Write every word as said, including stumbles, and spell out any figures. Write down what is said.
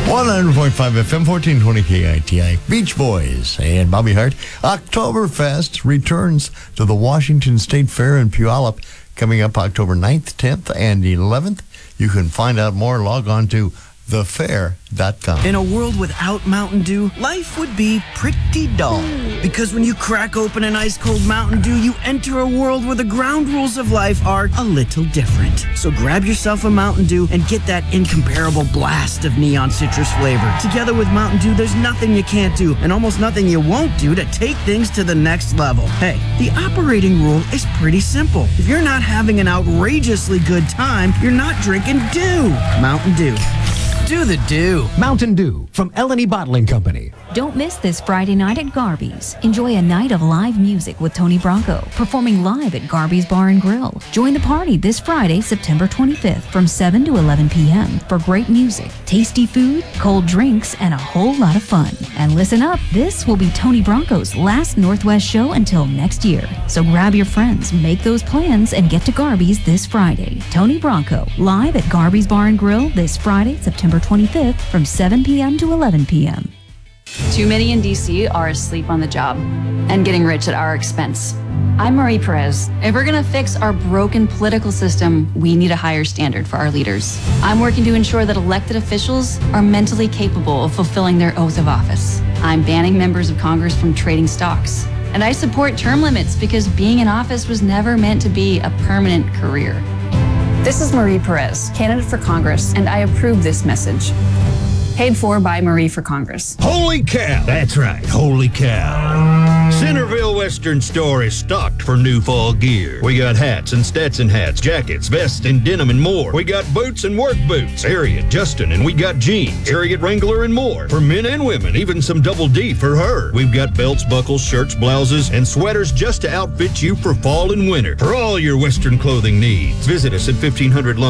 one hundred point five F M, fourteen twenty K I T I. Beach Boys and Bobby Hart. Oktoberfest returns to the Washington State Fair in Puyallup coming up October ninth, tenth, and eleventh. You can find out more. Log on to the fair dot com. In a world without Mountain Dew, life would be pretty dull. Because when you crack open an ice-cold Mountain Dew, you enter a world where the ground rules of life are a little different. So grab yourself a Mountain Dew and get that incomparable blast of neon citrus flavor. Together with Mountain Dew, there's nothing you can't do and almost nothing you won't do to take things to the next level. Hey, the operating rule is pretty simple. If you're not having an outrageously good time, you're not drinking Dew. Mountain Dew. Do the do. Mountain Dew from L and E Bottling Company. Don't miss this Friday night at Garby's. Enjoy a night of live music with Tony Bronco, performing live at Garby's Bar and Grill. Join the party this Friday, September twenty-fifth from seven to eleven p.m. for great music, tasty food, cold drinks, and a whole lot of fun. And listen up, this will be Tony Bronco's last Northwest show until next year. So grab your friends, make those plans, and get to Garby's this Friday. Tony Bronco, live at Garby's Bar and Grill this Friday, September twenty-fifth from seven p.m. to eleven p.m. Too many in D C are asleep on the job and getting rich at our expense. I'm Marie Perez. If we're going to fix our broken political system, we need a higher standard for our leaders. I'm working to ensure that elected officials are mentally capable of fulfilling their oath of office. I'm banning members of Congress from trading stocks. And I support term limits because being in office was never meant to be a permanent career. This is Marie Perez, candidate for Congress, and I approve this message. Paid for by Marie for Congress. Holy cow! That's right, holy cow. Centerville Western Store is stocked for new fall gear. We got hats and Stetson hats, jackets, vests, and denim and more. We got boots and work boots, Harriet, Justin, and we got jeans, Harriet Wrangler, and more. For men and women, even some double D for her. We've got belts, buckles, shirts, blouses, and sweaters just to outfit you for fall and winter. For all your Western clothing needs, visit us at fifteen hundred Lum